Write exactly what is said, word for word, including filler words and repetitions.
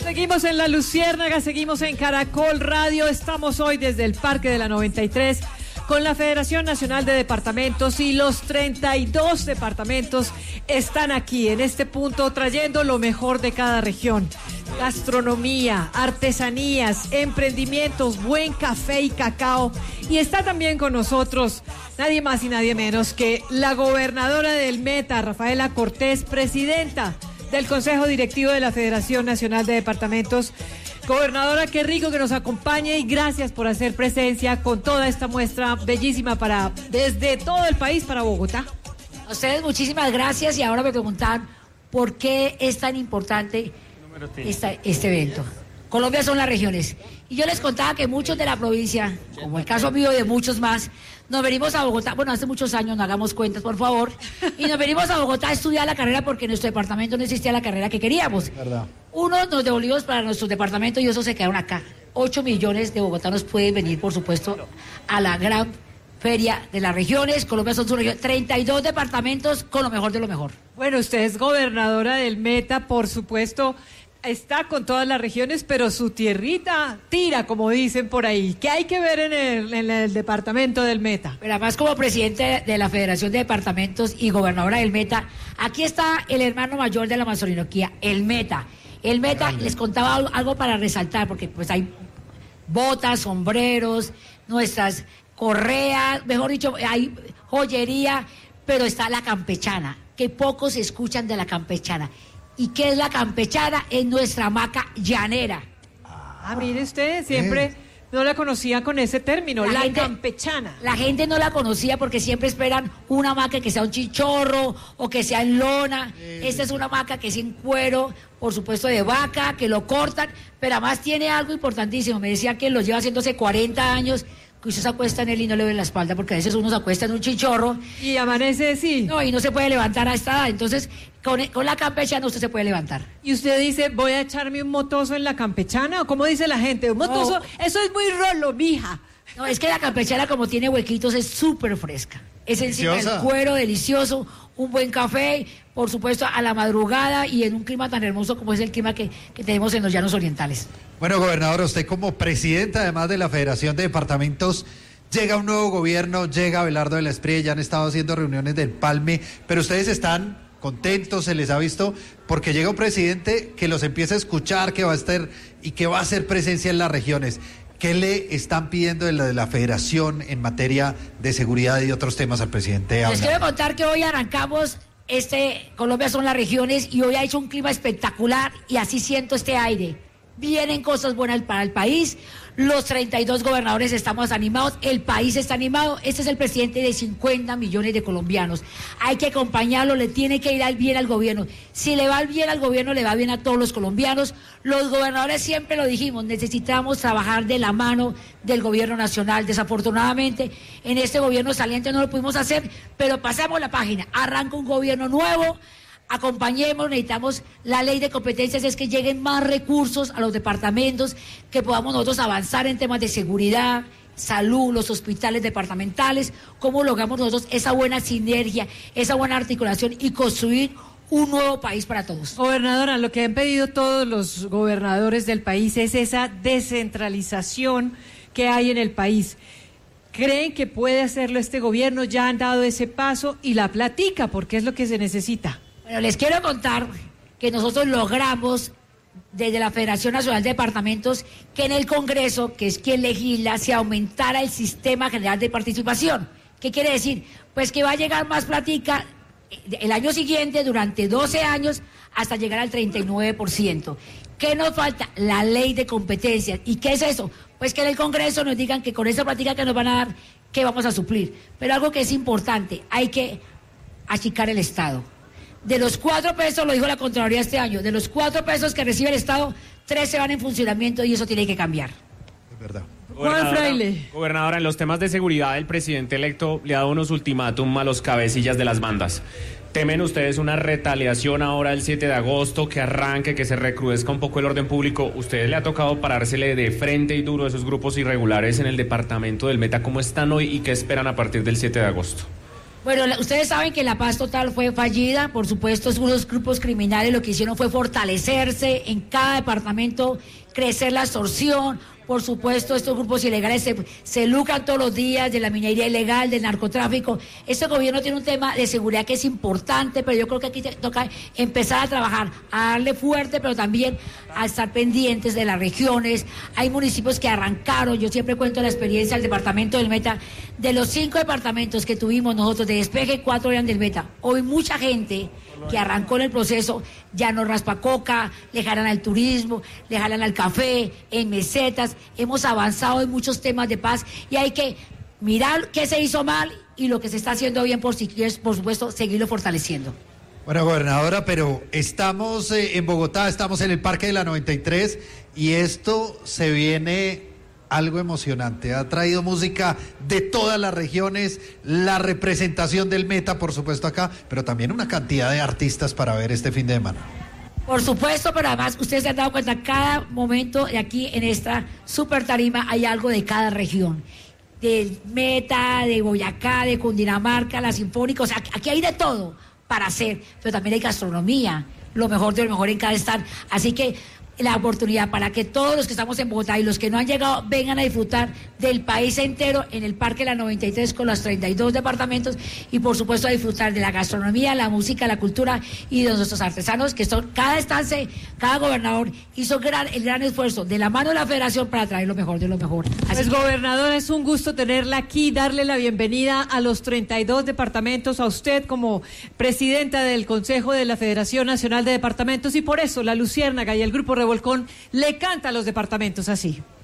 Seguimos en La Luciérnaga, seguimos en Caracol Radio. Estamos hoy desde el Parque de la noventa y tres con la Federación Nacional de Departamentos, y los treinta y dos departamentos están aquí en este punto trayendo lo mejor de cada región. Gastronomía, artesanías, emprendimientos, buen café y cacao. Y está también con nosotros nadie más y nadie menos que la gobernadora del Meta, Rafaela Cortés, presidenta del Consejo Directivo de la Federación Nacional de Departamentos. Gobernadora, qué rico que nos acompañe y gracias por hacer presencia con toda esta muestra bellísima para desde todo el país para Bogotá. A ustedes muchísimas gracias, y ahora me preguntan por qué es tan importante esta, este evento. Colombia son las regiones, y yo les contaba que muchos de la provincia, como el caso mío y de muchos más, nos venimos a Bogotá, bueno, hace muchos años, no hagamos cuentas, por favor, y nos venimos a Bogotá a estudiar la carrera porque en nuestro departamento no existía la carrera que queríamos. ¿Verdad? Uno nos devolvimos para nuestro departamento y esos se quedaron acá. Ocho millones de bogotanos pueden venir, por supuesto, a la gran feria de las regiones. Colombia son su región, treinta y dos departamentos con lo mejor de lo mejor. Bueno, usted es gobernadora del Meta, por supuesto, está con todas las regiones, pero su tierrita tira, como dicen por ahí. ¿Qué hay que ver en el, en el departamento del Meta? Pero además, como presidente de la Federación de Departamentos y gobernadora del Meta, aquí está el hermano mayor de la Amazoninoquía, el Meta. El Meta, Grande. Les contaba algo para resaltar, porque pues hay botas, sombreros, nuestras correas, mejor dicho, hay joyería, pero está la campechana, que pocos escuchan de la campechana. ¿Y qué es la campechana? Es nuestra hamaca llanera. Ah, mire usted, siempre eh. no la conocía con ese término, la, la gente, campechana. La gente no la conocía porque siempre esperan una hamaca que sea un chichorro o que sea en lona. Eh. Esta es una hamaca que es en cuero, por supuesto de vaca, que lo cortan, pero además tiene algo importantísimo. Me decía que lo lleva haciendo hace cuarenta años, que usted se acuesta en él y no le ve la espalda, porque a veces uno se acuesta en un chichorro. Y amanece, sí. No, y no se puede levantar a esta edad. Entonces, con, con la campechana usted se puede levantar. Y usted dice, voy a echarme un motoso en la campechana, ¿o cómo dice la gente? Un motoso, no. Eso es muy rolo, mija. No, es que la campechana, como tiene huequitos, es súper fresca. Es encima del cuero, delicioso, un buen café, por supuesto, a la madrugada y en un clima tan hermoso como es el clima que, que tenemos en los llanos orientales. Bueno, gobernador, usted como presidenta, además de la Federación de Departamentos, llega un nuevo gobierno, llega Abelardo de la Espriella, ya han estado haciendo reuniones del Palme, pero ustedes están contentos, se les ha visto, porque llega un presidente que los empieza a escuchar, que va a estar y que va a hacer presencia en las regiones. ¿Qué le están pidiendo de la, de la Federación en materia de seguridad y otros temas al presidente Abelardo? Les quiero contar que hoy arrancamos este Colombia son las regiones y hoy ha hecho un clima espectacular y así siento este aire. Vienen cosas buenas para el país, los treinta y dos gobernadores estamos animados, el país está animado, este es el presidente de cincuenta millones de colombianos, hay que acompañarlo, le tiene que ir bien al gobierno, si le va bien al gobierno, le va bien a todos los colombianos, los gobernadores siempre lo dijimos, necesitamos trabajar de la mano del gobierno nacional, desafortunadamente en este gobierno saliente no lo pudimos hacer, pero pasamos la página, arranca un gobierno nuevo, acompañemos, necesitamos la ley de competencias, es que lleguen más recursos a los departamentos, que podamos nosotros avanzar en temas de seguridad, salud, los hospitales departamentales, cómo logramos nosotros esa buena sinergia, esa buena articulación y construir un nuevo país para todos. Gobernadora, lo que han pedido todos los gobernadores del país es esa descentralización que hay en el país. ¿Creen que puede hacerlo este gobierno? ¿Ya han dado ese paso? Y la platica, porque es lo que se necesita. Bueno, les quiero contar que nosotros logramos desde la Federación Nacional de Departamentos que en el Congreso, que es quien legisla, se aumentara el sistema general de participación. ¿Qué quiere decir? Pues que va a llegar más platica el año siguiente, durante doce años, hasta llegar al treinta y nueve por ciento. ¿Qué nos falta? La ley de competencias. ¿Y qué es eso? Pues que en el Congreso nos digan que con esa plática que nos van a dar, ¿qué vamos a suplir? Pero algo que es importante, hay que achicar el Estado. De los cuatro pesos, lo dijo la Contraloría este año, de los cuatro pesos que recibe el Estado, tres se van en funcionamiento y eso tiene que cambiar. Es verdad. Juan Fraile. Gobernadora, en los temas de seguridad, el presidente electo le ha dado unos ultimátum a los cabecillas de las bandas. ¿Temen ustedes una retaliación ahora el siete de agosto, que arranque, que se recrudezca un poco el orden público? ¿Ustedes le ha tocado parársele de frente y duro a esos grupos irregulares en el departamento del Meta? ¿Cómo están hoy y qué esperan a partir del siete de agosto? Bueno, la, ustedes saben que la paz total fue fallida, por supuesto, unos grupos criminales lo que hicieron fue fortalecerse en cada departamento, crecer la extorsión. Por supuesto, estos grupos ilegales se, se lucran todos los días de la minería ilegal, del narcotráfico. Este gobierno tiene un tema de seguridad que es importante, pero yo creo que aquí te toca empezar a trabajar, a darle fuerte, pero también a estar pendientes de las regiones. Hay municipios que arrancaron, yo siempre cuento la experiencia del departamento del Meta. De los cinco departamentos que tuvimos nosotros de despeje, cuatro eran del Meta. Hoy mucha gente que arrancó en el proceso ya no raspa coca, le jalan al turismo, le jalan al café, en mesetas. Hemos avanzado en muchos temas de paz y hay que mirar qué se hizo mal y lo que se está haciendo bien, por, si quieres, por supuesto, seguirlo fortaleciendo. Bueno, gobernadora, pero estamos eh, en Bogotá, estamos en el Parque de la noventa y tres y esto se viene algo emocionante. Ha traído música de todas las regiones, la representación del Meta, por supuesto, acá, pero también una cantidad de artistas para ver este fin de semana. Por supuesto, pero además ustedes se han dado cuenta, cada momento de aquí en esta super tarima hay algo de cada región. Del Meta, de Boyacá, de Cundinamarca, la Sinfónica, o sea, aquí hay de todo para hacer, pero también hay gastronomía, lo mejor de lo mejor en cada stand. Así que la oportunidad para que todos los que estamos en Bogotá y los que no han llegado vengan a disfrutar del país entero en el Parque La noventa y tres con los treinta y dos departamentos y por supuesto a disfrutar de la gastronomía, la música, la cultura y de nuestros artesanos que son, cada estancia, cada gobernador hizo gran, el gran esfuerzo de la mano de la federación para traer lo mejor de lo mejor. Así pues que, gobernadora, es un gusto tenerla aquí, darle la bienvenida a los treinta y dos departamentos, a usted como presidenta del Consejo de la Federación Nacional de Departamentos y por eso la Luciérnaga y el Grupo Revolcón le canta a los departamentos así.